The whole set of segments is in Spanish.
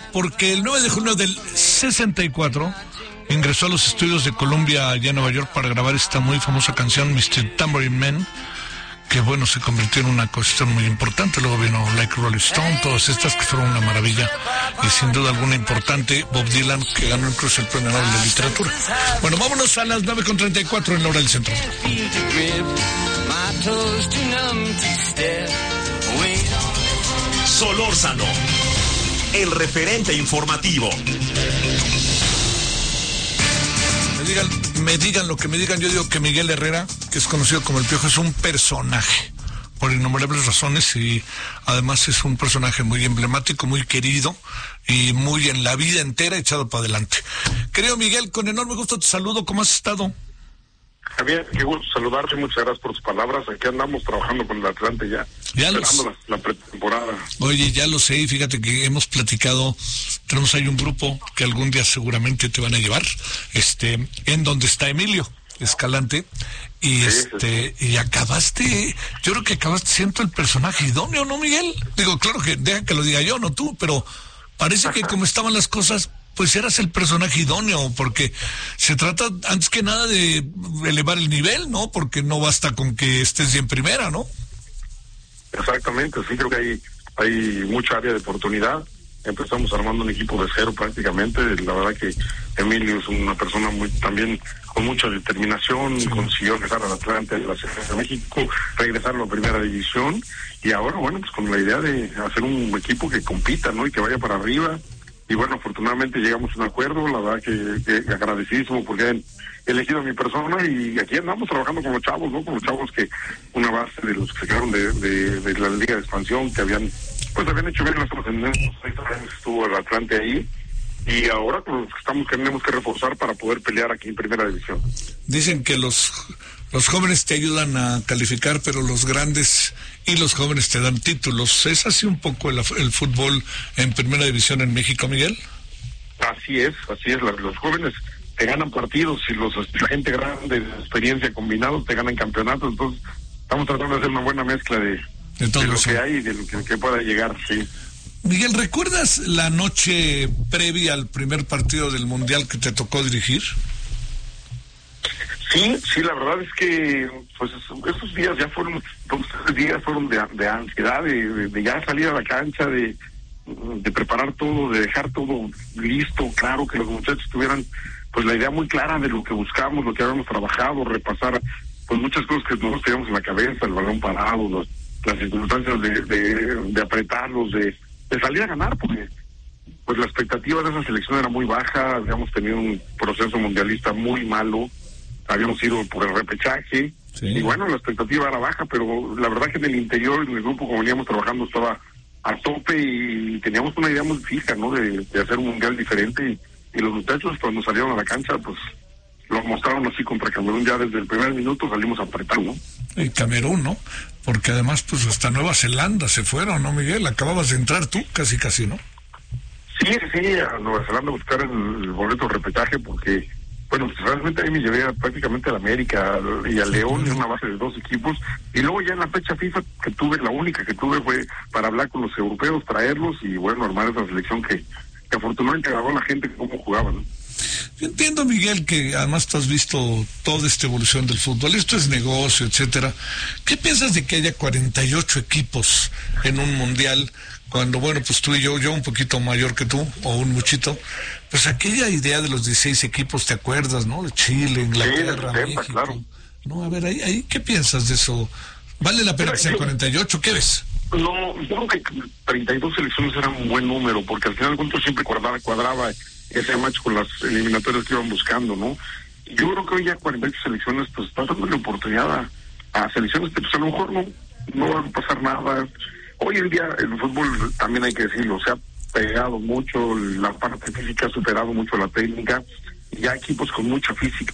porque el 9 de junio del 64 ingresó a los estudios de Columbia allá en Nueva York para grabar esta muy famosa canción, Mr. Tambourine Man, que bueno, se convirtió en una cuestión muy importante. Luego vino Like Rolling Stone, todas estas que fueron una maravilla, y sin duda alguna importante, Bob Dylan, que ganó incluso el Premio Nobel de Literatura. Bueno, vámonos a las 9:34 en la hora del centro. Solórzano, el referente informativo. Me digan lo que me digan, yo digo que Miguel Herrera, que es conocido como El Piojo, es un personaje, por innumerables razones, y además es un personaje muy emblemático, muy querido, y muy en la vida entera echado para adelante. Querido Miguel, con enorme gusto te saludo, ¿cómo has estado? Javier, qué gusto saludarte, muchas gracias por tus palabras. Aquí andamos trabajando con el Atlante ya esperando la pretemporada. Oye, ya lo sé, y fíjate que hemos platicado, tenemos ahí un grupo que algún día seguramente te van a llevar, en donde está Emilio Escalante, y y acabaste, yo creo que acabaste siendo el personaje idóneo, ¿no, Miguel? Digo, claro que deja que lo diga yo, no tú, pero parece que como estaban las cosas, pues eras el personaje idóneo, porque se trata antes que nada de elevar el nivel, ¿no? Porque no basta con que estés en primera, ¿no? Exactamente, sí, creo que hay mucha área de oportunidad. Empezamos armando un equipo de cero prácticamente. La verdad que Emilio es una persona también con mucha determinación, sí. Consiguió regresar al Atlante de la Ciudad de México, regresar a la primera división, y ahora, bueno, pues con la idea de hacer un equipo que compita, ¿no? Y que vaya para arriba. Y bueno, afortunadamente llegamos a un acuerdo, la verdad que agradecidísimo porque han elegido a mi persona, y aquí andamos trabajando con los chavos, ¿no? Con los chavos que una base de los que se quedaron de la Liga de Expansión, que habían hecho bien las cosas en estos 6 años, estuvo el Atlante ahí, y ahora pues tenemos que reforzar para poder pelear aquí en Primera División. Dicen que los jóvenes te ayudan a calificar, pero los grandes y los jóvenes te dan títulos. ¿Es así un poco el fútbol en Primera División en México, Miguel? Así es, los jóvenes te ganan partidos, y la gente grande de experiencia combinados te ganan campeonatos. Entonces estamos tratando de hacer una buena mezcla de todo lo que hay y de lo que pueda llegar, sí. Miguel, ¿recuerdas la noche previa al primer partido del Mundial que te tocó dirigir? Sí, la verdad es que pues esos días ya fueron, 2-3 días fueron de ansiedad, de ya salir a la cancha, de preparar todo, de dejar todo listo, claro, que los muchachos tuvieran pues la idea muy clara de lo que buscamos, lo que habíamos trabajado, repasar pues muchas cosas que nosotros teníamos en la cabeza, el balón parado, las circunstancias de apretarlos, de salir a ganar, porque pues la expectativa de esa selección era muy baja. Habíamos tenido un proceso mundialista muy malo, habíamos ido por el repechaje, sí. Y bueno, la expectativa era baja, pero la verdad que en el interior, en el grupo como veníamos trabajando, estaba a tope, y teníamos una idea muy fija, ¿no? De hacer un mundial diferente, y los muchachos cuando salieron a la cancha, pues lo mostraron así contra Camerún. Ya desde el primer minuto salimos a apretar, ¿no? Y Camerún, ¿no? Porque además pues hasta Nueva Zelanda se fueron, ¿no, Miguel? Acababas de entrar tú, casi, ¿no? Sí, a Nueva Zelanda a buscar el boleto de repetaje, porque bueno, pues realmente ahí me llevé prácticamente a la América y a León, en una base de 2 equipos, y luego ya en la fecha FIFA que tuve, la única que tuve fue para hablar con los europeos, traerlos, y bueno, armar esa selección que afortunadamente agarró a la gente cómo jugaban, ¿no? Yo entiendo, Miguel, que además tú has visto toda esta evolución del fútbol, esto es negocio, etcétera. ¿Qué piensas de que haya 48 equipos en un mundial, cuando, bueno, pues tú y yo un poquito mayor que tú, o un muchito, pues aquella idea de los 16 equipos, ¿te acuerdas, no? De Chile, Inglaterra, sí, México. Claro. No, a ver, ahí, ¿qué piensas de eso? ¿Vale la pena que sean 48? ¿Qué ves? No, yo creo que 32 selecciones era un buen número, porque al final de cuentas siempre cuadraba ese match con las eliminatorias que iban buscando, ¿no? Yo creo que hoy ya 48 selecciones, pues están dando la oportunidad a selecciones que pues a lo mejor no va a pasar nada. Hoy en día el fútbol, también hay que decirlo, se ha pegado mucho, la parte física ha superado mucho la técnica, y ya equipos con mucho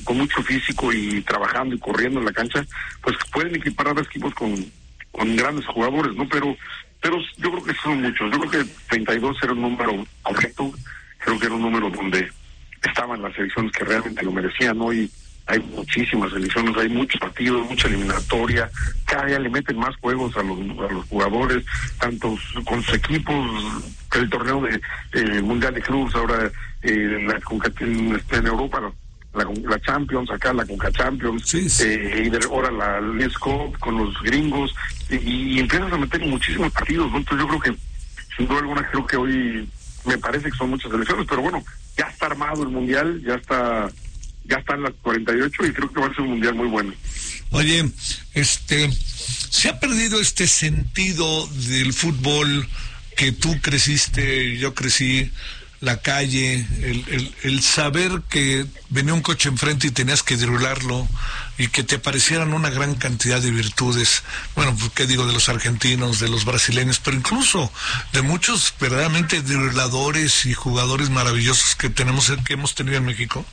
físico y trabajando y corriendo en la cancha, pues pueden equipar a los equipos con grandes jugadores, ¿no? Pero yo creo que son muchos. Yo creo que 32 era un número correcto. Creo que era un número donde estaban las selecciones que realmente lo merecían, ¿no? Y hay muchísimas selecciones, hay muchos partidos, mucha eliminatoria, cada día le meten más juegos a los jugadores, tanto con sus equipos, el torneo de Mundial de Clubes, ahora en Europa, la Champions, acá la Conca Champions, sí. Y ahora la Leagues Cup con los gringos, y empiezas a meter muchísimos partidos, ¿no? Entonces yo creo que, sin duda alguna, creo que hoy me parece que son muchas selecciones, pero bueno, ya está armado el Mundial, ya están las 48 y creo que va a ser un Mundial muy bueno. Oye, se ha perdido este sentido del fútbol que tú creciste, yo crecí, la calle, el saber que venía un coche enfrente y tenías que driblarlo y que te parecieran una gran cantidad de virtudes, bueno, pues, ¿qué digo de los argentinos, de los brasileños, pero incluso de muchos verdaderamente dribladores y jugadores maravillosos que hemos tenido en México?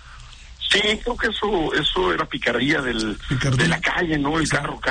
Sí, creo que eso era picardía de la calle, ¿no? El carro,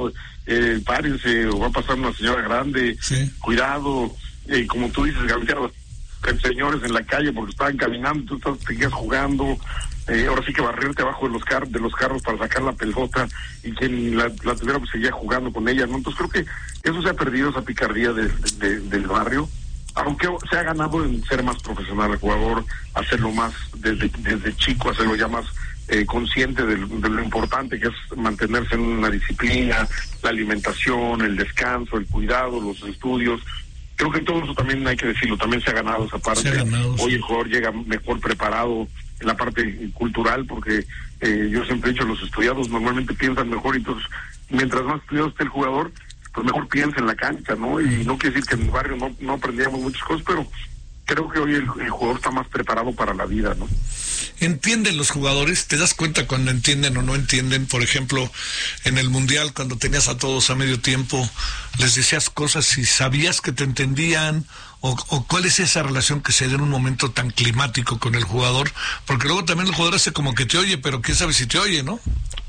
párense, o va a pasar una señora grande, sí. Cuidado, como tú dices, Gabriel, señores en la calle porque estaban caminando, tú seguías jugando, ahora sí que barrirte abajo de los carros para sacar la pelota, y quien la tuviera pues seguía jugando con ella, ¿no? Entonces creo que eso se ha perdido, esa picardía del barrio, aunque se ha ganado en ser más profesional el jugador, hacerlo más desde chico, hacerlo ya más consciente de lo importante que es mantenerse en una disciplina, la alimentación, el descanso, el cuidado, los estudios. Creo que todo eso también hay que decirlo, también se ha ganado esa parte. Hoy el jugador llega mejor preparado en la parte cultural, porque yo siempre he dicho, los estudiados normalmente piensan mejor, y entonces mientras más estudiado esté el jugador, pues mejor piensa en la cancha, ¿no? Y no quiere decir que en el barrio no aprendíamos muchas cosas, pero creo que hoy el jugador está más preparado para la vida, ¿no? ¿Entienden los jugadores? ¿Te das cuenta cuando entienden o no entienden? Por ejemplo, en el Mundial, cuando tenías a todos a medio tiempo, les decías cosas y sabías que te entendían, o cuál es esa relación que se da en un momento tan climático con el jugador, porque luego también el jugador hace como que te oye, pero quién sabe si te oye, ¿no?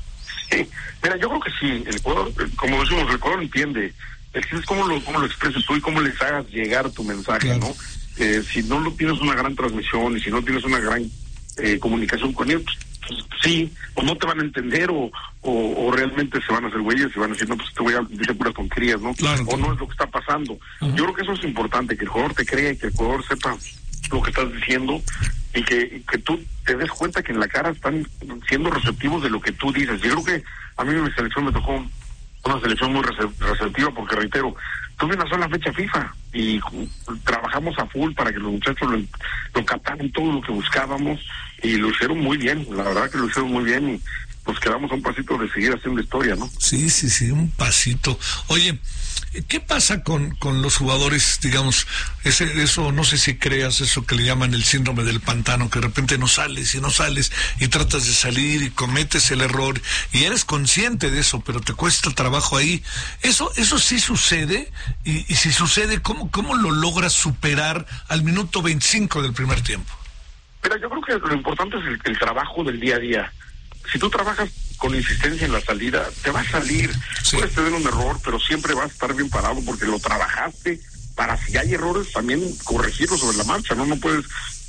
Sí, mira, yo creo que sí, el jugador, como decimos, el jugador entiende, es cómo lo expresas tú y cómo les hagas llegar tu mensaje, claro. ¿No? Si no lo tienes una gran transmisión y si no tienes una gran comunicación con ellos, pues sí, o no te van a entender, o realmente se van a hacer güeyes y van a decir, no, pues te voy a decir puras tonterías, ¿no? Claro. O no es lo que está pasando. Uh-huh. Yo creo que eso es importante, que el jugador te crea y que el jugador sepa lo que estás diciendo, y que tú te des cuenta que en la cara están siendo receptivos de lo que tú dices. Yo creo que a mí en mi selección me tocó una selección muy receptiva, porque reitero, tuve una sola fecha FIFA y trabajamos a full para que los muchachos lo captaran todo lo que buscábamos, y lo hicieron muy bien, la verdad que lo hicieron muy bien, y pues quedamos a un pasito de seguir haciendo historia, ¿no? Sí, un pasito. Oye, ¿qué pasa con los jugadores, digamos, eso, no sé si creas eso que le llaman el síndrome del pantano, que de repente no sales y tratas de salir y cometes el error y eres consciente de eso, pero te cuesta trabajo ahí? Eso sí sucede, y si sucede, ¿cómo lo logras superar al minuto 25 del primer tiempo? Pero yo creo que lo importante es el trabajo del día a día. Si tú trabajas con insistencia en la salida, te va a salir. Sí. Puedes tener un error, pero siempre vas a estar bien parado porque lo trabajaste para, si hay errores, también corregirlos sobre la marcha, ¿no? No puedes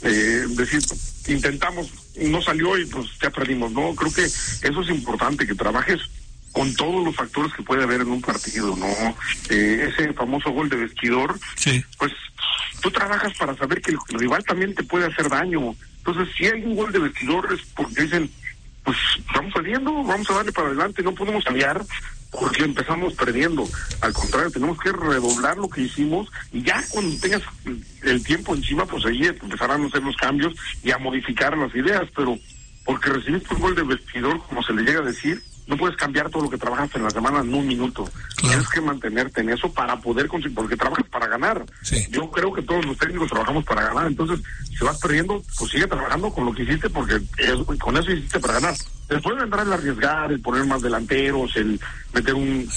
decir, intentamos, no salió y pues ya perdimos, ¿no? Creo que eso es importante, que trabajes con todos los factores que puede haber en un partido, ¿no? Ese famoso gol de vestidor, sí. Pues tú trabajas para saber que el rival también te puede hacer daño. Entonces, si hay un gol de vestidor es porque dicen, pues vamos saliendo, vamos a darle para adelante, no podemos cambiar porque empezamos perdiendo. Al contrario, tenemos que redoblar lo que hicimos, y ya cuando tengas el tiempo encima, pues ahí empezarán a hacer los cambios y a modificar las ideas, pero porque recibiste un gol de vestidor, como se le llega a decir, no puedes cambiar todo lo que trabajaste en la semana en un minuto. Claro. Tienes que mantenerte en eso para poder conseguir, porque trabajas para ganar. Sí. Yo creo que todos los técnicos trabajamos para ganar, entonces si vas perdiendo, pues sigue trabajando con lo que hiciste, porque con eso hiciste para ganar. Después vendrá el arriesgar, el poner más delanteros, el meter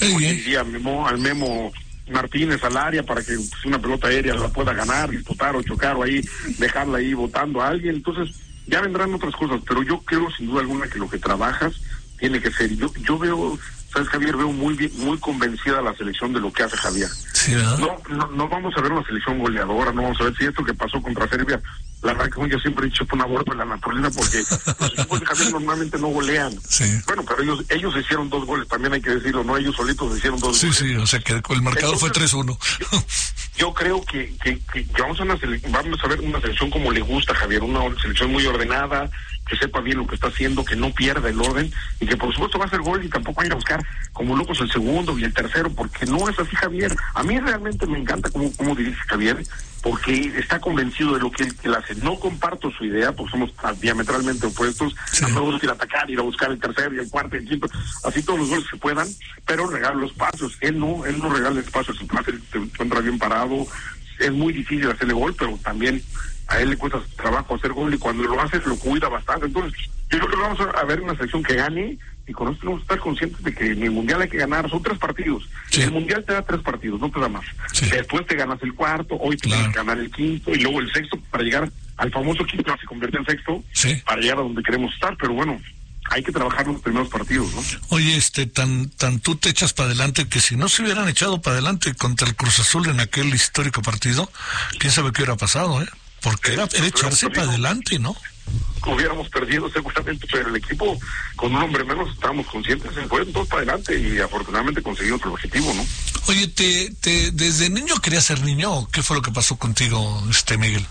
al Memo Martínez al área para que una pelota aérea la pueda ganar, disputar o chocar, o ahí dejarla ahí botando a alguien. Entonces ya vendrán otras cosas, pero yo creo sin duda alguna que lo que trabajas tiene que ser. Yo veo sabes, Javier, veo muy bien, muy convencida la selección de lo que hace Javier. Sí, ¿verdad? No vamos a ver una selección goleadora, no vamos a ver si esto que pasó contra Serbia, la verdad que yo siempre he dicho fue un aborto de la naturaleza, porque los equipos de Javier normalmente no golean. Sí. Bueno, pero ellos hicieron 2 goles, también hay que decirlo, no, ellos solitos hicieron 2 goles. Sí, o sea que el marcador fue 3-1. Yo creo que vamos a ver una selección como le gusta a Javier, una selección muy ordenada, que sepa bien lo que está haciendo, que no pierda el orden, y que por supuesto va a hacer gol y tampoco va a ir a buscar como locos el segundo y el tercero, porque no es así Javier. A mí realmente me encanta cómo dirige Javier, porque está convencido de lo que él hace. No comparto su idea, porque somos diametralmente opuestos. Sí. A mí me gusta ir a atacar, ir a buscar el tercero y el cuarto y el quinto, así todos los goles que puedan, pero regala los espacios. Él no regala espacios, te encuentra bien parado. Es muy difícil hacerle gol, pero también a él le cuesta trabajo hacer gol, y cuando lo hace lo cuida bastante. Entonces yo creo que vamos a ver una selección que gane, y con esto tenemos que estar conscientes de que en el Mundial hay que ganar, son 3 partidos. Sí. El Mundial te da 3 partidos, no te da más. Sí. Después te ganas el cuarto, hoy te tienes que ganar el quinto, y luego el sexto para llegar al famoso quinto, que se convierte en sexto, sí, para llegar a donde queremos estar. Pero bueno, hay que trabajar los primeros partidos, ¿no? Oye, tan tú te echas para adelante que si no se hubieran echado para adelante contra el Cruz Azul en aquel histórico partido, quién sabe qué hubiera pasado, porque era echarse para adelante, ¿no? Hubiéramos perdido seguramente, pero el equipo con un hombre menos estábamos conscientes, se fueron todos para adelante y afortunadamente conseguimos el objetivo, ¿no? Oye, ¿desde niño querías ser niño o qué fue lo que pasó contigo, Miguel?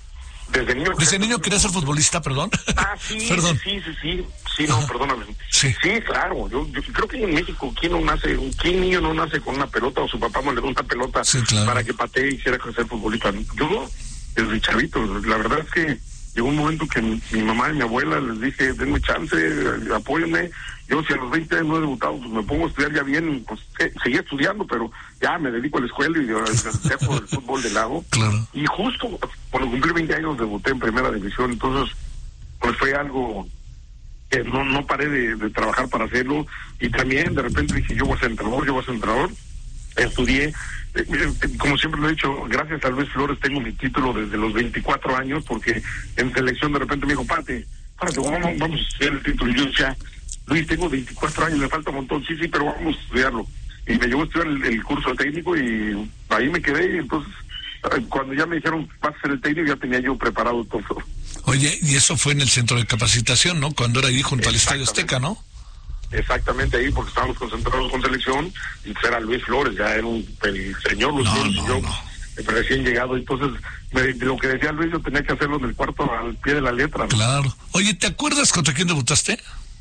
Desde niño querías ser futbolista, perdón. Sí, perdón. Sí, no, perdóname. Sí, claro, yo creo que en México, ¿quién niño no nace con una pelota o su papá no le da una pelota para que patee y quiera ser futbolista? Yo, desde chavito, la verdad es que llegó un momento que mi mamá y mi abuela les dije, denme chance, apóyenme. Yo, si a los 20 años no he debutado, pues me pongo a estudiar ya bien, pues seguí estudiando, pero ya me dedico a la escuela y dejo el fútbol de lado. Claro. Y justo cuando cumplí 20 años debuté en primera división, entonces pues fue algo que no paré de trabajar para hacerlo, y también de repente dije, yo voy a ser entrenador. Estudié, como siempre lo he dicho, gracias a Luis Flores tengo mi título desde los 24 años, porque en selección de repente me dijo, párate, vamos a estudiar el título. Y yo decía, Luis, tengo 24 años, me falta un montón, sí, pero vamos a estudiarlo. Y me llevó a estudiar el curso técnico y ahí me quedé, y entonces cuando ya me dijeron, vas a ser el técnico, ya tenía yo preparado todo. Oye, y eso fue en el centro de capacitación, ¿no? Cuando era ahí junto al Estadio Azteca, ¿no? Exactamente, ahí, porque estábamos concentrados con selección, y era Luis Flores, ya era el señor Luis Flores, y yo recién llegado. Entonces lo que decía Luis, yo tenía que hacerlo en el cuarto al pie de la letra, ¿no? Claro. Oye, ¿te acuerdas contra quién debutaste?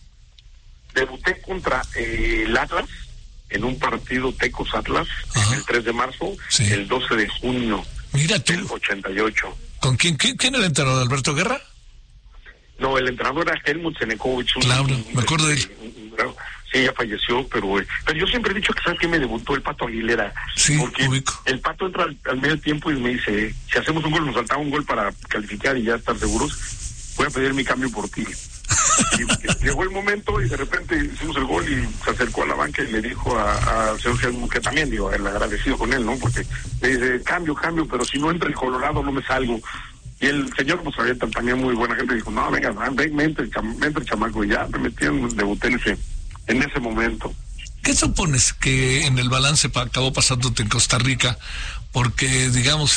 Debuté contra el Atlas, en un partido Tecos Atlas, el 3 de marzo, el 12 de junio. Mira tú. Del 88. ¿Con quién era el entrenador? ¿Alberto Guerra? No, el entrenador era Helmut Senekovic. Claro, me acuerdo de él. Sí, ya falleció, pero yo siempre he dicho que, ¿sabes qué? Me debutó el Pato Aguilera. Sí, porque ubico. El Pato entra al medio tiempo y me dice, si hacemos un gol, nos faltaba un gol para calificar y ya estar seguros, voy a pedir mi cambio por ti. Y llegó el momento y de repente hicimos el gol y se acercó a la banca y le dijo al señor Helmut, que también, el agradecido con él, ¿no? Porque me dice, cambio, pero si no entra el Colorado no me salgo. Y el señor, pues había también muy buena gente, dijo, no, venga, me entra el chamaco, y ya me metieron, debuté en ese momento. ¿Qué supones que en el balance acabó pasándote en Costa Rica? Porque, digamos,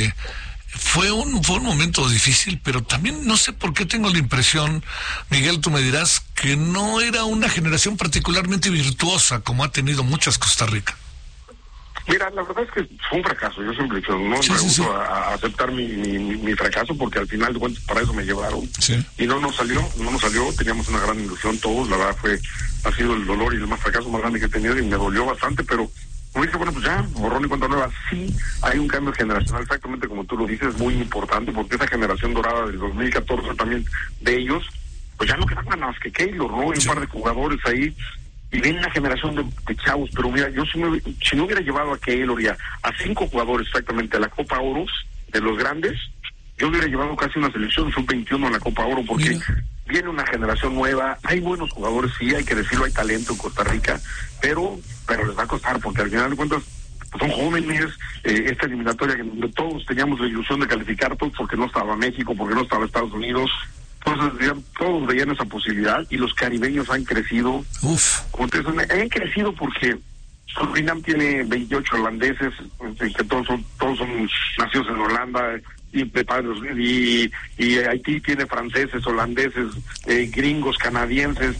fue un momento difícil, pero también no sé por qué tengo la impresión, Miguel, tú me dirás, que no era una generación particularmente virtuosa como ha tenido muchas Costa Rica. Mira, la verdad es que fue un fracaso. Yo siempre he dicho, no me gusta a aceptar mi fracaso, porque al final de cuentas para eso me llevaron. Sí. Y no nos salió, teníamos una gran ilusión todos, la verdad ha sido el dolor y el fracaso más grande que he tenido, y me dolió bastante, pero como dije, bueno, pues ya, borrón y cuenta nueva. Sí, hay un cambio generacional, exactamente como tú lo dices, muy importante, porque esa generación dorada del 2014 también de ellos, pues ya no quedan nada más que Keylor, ¿no? Y un par de jugadores ahí, y viene una generación de chavos. Pero mira, yo si no hubiera llevado a Keylor y a 5 jugadores exactamente a la Copa Oro de los grandes, yo hubiera llevado casi una selección sub-21 a la Copa Oro, porque viene una generación nueva, hay buenos jugadores, sí, hay que decirlo, hay talento en Costa Rica, pero les va a costar, porque al final de cuentas son jóvenes. Esta eliminatoria que todos teníamos la ilusión de calificar, todos, porque no estaba México, porque no estaba Estados Unidos, Entonces ya todos veían esa posibilidad y los caribeños han crecido. Como ustedes han crecido porque Surinam tiene 28 holandeses, que todos son nacidos en Holanda, y Haití tiene franceses, holandeses, gringos, canadienses,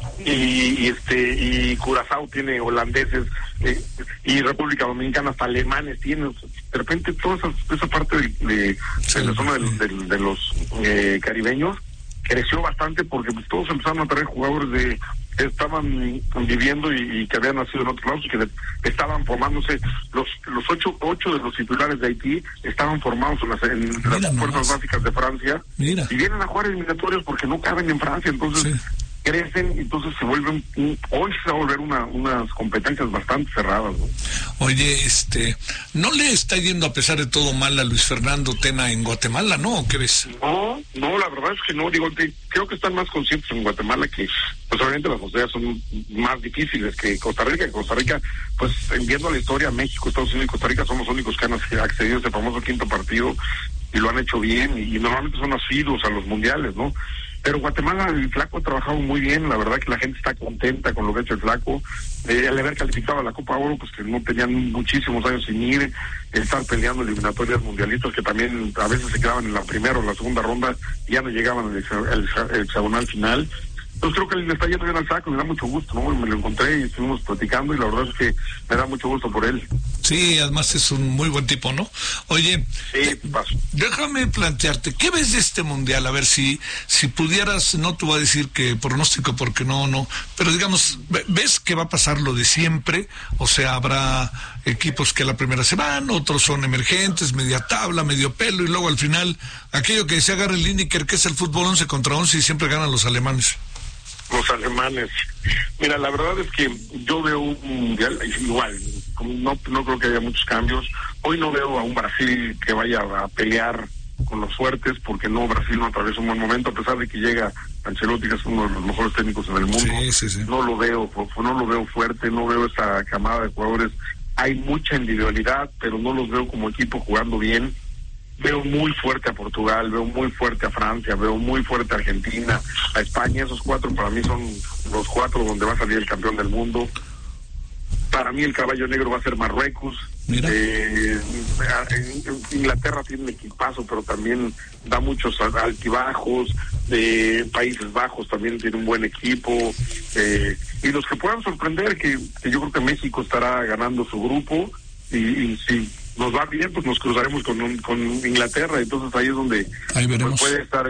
y Curazao tiene holandeses, y República Dominicana hasta alemanes tiene. De repente toda esa parte de la zona de los caribeños creció bastante porque pues todos empezaron a traer jugadores que estaban viviendo y que habían nacido en otros lados y que estaban formándose. Los ocho de los titulares de Haití estaban formados en las fuerzas básicas de Francia. Y vienen a jugar eliminatorios porque no caben en Francia, entonces crecen, entonces se vuelven, hoy se va a volver unas competencias bastante cerradas, ¿no? Oye, ¿no le está yendo a pesar de todo mal a Luis Fernando Tena en Guatemala, no? ¿Qué ves? No, la verdad es que no, creo que están más conscientes en Guatemala que, pues obviamente las fronteras son más difíciles que Costa Rica. Costa Rica, pues viendo la historia, México, Estados Unidos y Costa Rica son los únicos que han accedido a ese famoso quinto partido y lo han hecho bien y normalmente son asiduos a los mundiales, ¿no? Pero Guatemala, el Flaco ha trabajado muy bien, la verdad que la gente está contenta con lo que ha hecho el Flaco. Al haber calificado a la Copa Oro, pues que no tenían muchísimos años sin ir, estar peleando eliminatorias mundialistas que también a veces se quedaban en la primera o la segunda ronda y ya no llegaban al hexagonal final. Entonces creo que le está yendo bien al Flaco, me da mucho gusto, ¿no? Me lo encontré y estuvimos platicando y la verdad es que me da mucho gusto por él. Sí, además es un muy buen tipo, ¿no? Oye, déjame plantearte, ¿qué ves de este mundial? A ver, si pudieras, no te voy a decir que pronóstico porque no, pero digamos, ¿ves que va a pasar lo de siempre? O sea, habrá equipos que a la primera se van, otros son emergentes, media tabla, medio pelo, y luego al final, aquello que se agarra el Lineker, que es el fútbol 11 contra 11 y siempre ganan los alemanes. Los alemanes. Mira, la verdad es que yo veo un mundial igual, no creo que haya muchos cambios. Hoy no veo a un Brasil que vaya a pelear con los fuertes, porque Brasil no atraviesa un buen momento, a pesar de que llega Ancelotti, que es uno de los mejores técnicos en el mundo. Sí. No lo veo fuerte, no veo esa camada de jugadores. Hay mucha individualidad, pero no los veo como equipo jugando bien. Veo muy fuerte a Portugal, veo muy fuerte a Francia, veo muy fuerte a Argentina, a España. Esos cuatro para mí son los cuatro donde va a salir el campeón del mundo. Para mí el caballo negro va a ser Marruecos. Inglaterra tiene un equipazo, pero también da muchos altibajos. Países Bajos también tiene un buen equipo. Y los que puedan sorprender, que yo creo que México estará ganando su grupo. Y si nos va bien, pues nos cruzaremos con Inglaterra. Entonces ahí es donde pues puede estar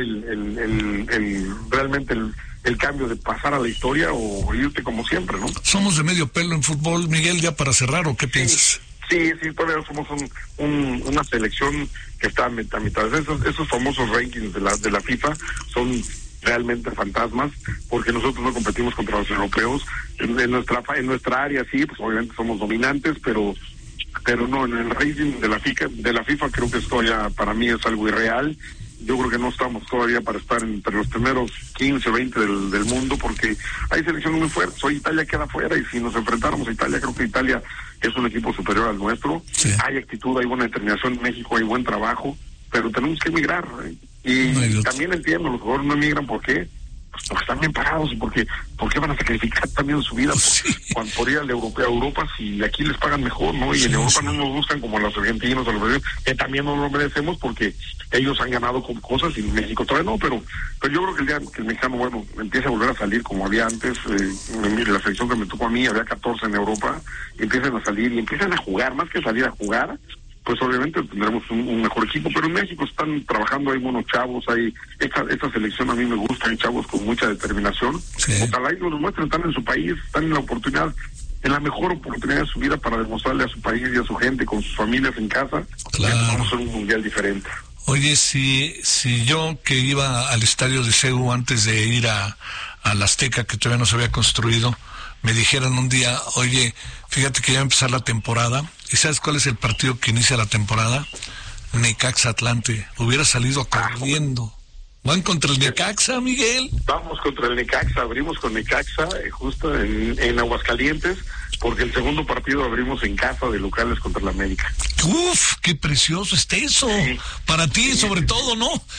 realmente el cambio de pasar a la historia o irte como siempre, ¿no? ¿Somos de medio pelo en fútbol, Miguel, ya para cerrar, o qué piensas? Sí, todavía somos una selección que está a mitad. Esos famosos rankings de la FIFA son realmente fantasmas, porque nosotros no competimos contra los europeos. En nuestra área sí, pues obviamente somos dominantes, pero no, en el rating de la FIFA creo que esto ya para mí es algo irreal. Yo creo que no estamos todavía para estar entre los primeros 15, 20 del mundo, porque hay selecciones muy fuertes. Hoy Italia queda fuera, y si nos enfrentáramos a Italia, creo que Italia es un equipo superior al nuestro. Sí. Hay actitud, hay buena determinación en México, hay buen trabajo, pero tenemos que emigrar. Y también entiendo, los jugadores no emigran, ¿por qué? Pues porque están bien pagados, y ¿por qué van a sacrificar también su vida cuando por ir a Europa, si aquí les pagan mejor, ¿no? Y en Europa no nos buscan como a los argentinos, a los brasileños, que también no lo merecemos porque ellos han ganado con cosas y México todavía no, pero yo creo que el día que el mexicano, empiece a volver a salir como había antes, la selección que me tocó a mí, había 14 en Europa, y empiezan a salir y empiezan a jugar, más que salir a jugar, pues obviamente tendremos un mejor equipo. Pero en México están trabajando, hay buenos chavos, esta selección a mí me gusta, hay chavos con mucha determinación. Ojalá y nos muestren, están en su país, están en la oportunidad, en la mejor oportunidad de su vida para demostrarle a su país y a su gente, con sus familias en casa, que vamos a hacer un mundial diferente. Oye, si yo que iba al estadio de CEU antes de ir a la Azteca, que todavía no se había construido, me dijeran un día, oye, fíjate que ya va a empezar la temporada, ¿y sabes cuál es el partido que inicia la temporada? Necaxa Atlante. Hubiera salido corriendo. ¿Van contra el Necaxa, Miguel? Vamos contra el Necaxa, abrimos con Necaxa, justo en Aguascalientes, porque el segundo partido abrimos en casa de locales contra el América. ¡Uf! ¡Qué precioso está eso! Sí. Para ti, sobre todo, ¿no?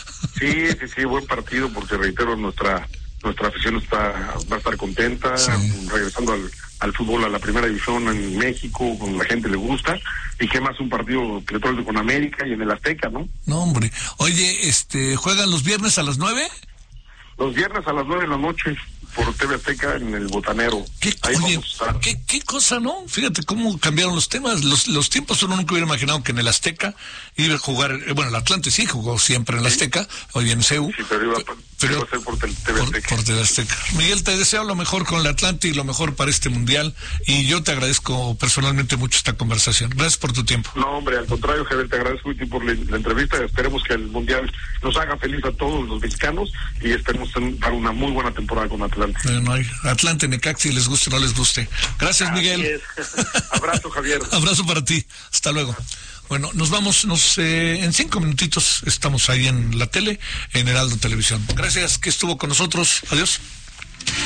Sí, buen partido, porque reitero, nuestra afición va a estar contenta, regresando al fútbol, a la primera división en México, con la gente le gusta, y qué más un partido que con América y en el Azteca, ¿no? No, hombre. Oye, ¿juegan los viernes a las 9? Los viernes a las 9 de la noche, por TV Azteca en el Botanero. ¿Qué cosa, ¿no? Fíjate cómo cambiaron los temas, los tiempos. Uno nunca hubiera imaginado que en el Azteca iba a jugar, el Atlante sí jugó siempre en el Azteca, hoy en CEU. Sí, pero iba a ser por TV Azteca. Por TV Azteca. Miguel, te deseo lo mejor con el Atlante y lo mejor para este Mundial, y yo te agradezco personalmente mucho esta conversación. Gracias por tu tiempo. No, hombre, al contrario, Javier, te agradezco mucho por la entrevista. Esperemos que el Mundial nos haga feliz a todos los mexicanos y esperemos dar una muy buena temporada con Atlante. Atlante, Necaxa, si les guste o no les guste. Gracias, Miguel. Abrazo, Javier. Abrazo para ti. Hasta luego. Bueno, nos vamos, en 5 minutitos estamos ahí en la tele, en Heraldo Televisión. Gracias que estuvo con nosotros. Adiós.